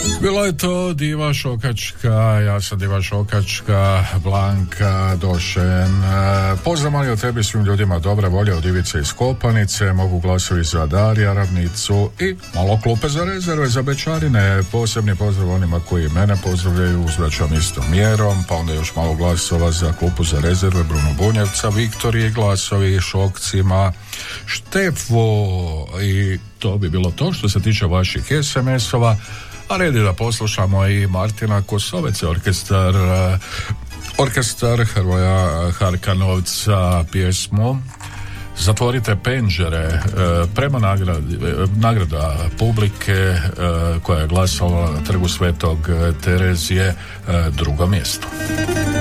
Bilo je to Diva Šokačka, ja sam Diva Šokačka, Blanka Došen. Pozdrav mali o tebi svim ljudima dobre volje od Ivice iz Kopanice, mogu glasovi za Darija Ravnicu i malo klupe za rezerve za Bečarine. Posebni pozdrav onima koji mene pozdravljaju, uzvraćam istom mjerom, pa onda još malo glasova za klupu za rezerve Bruno Bunjevca, Viktorije, glasovi Šokcima, Štefo, i to bi bilo to što se tiče vaših SMS-ova. A red je da poslušamo i Martina Kosovece, orkestar Hrvoja Harkanovca, pjesmu Zatvorite penđere, prema nagrada publike koja je glasala na Trgu Svetog Terezije, drugo mjesto.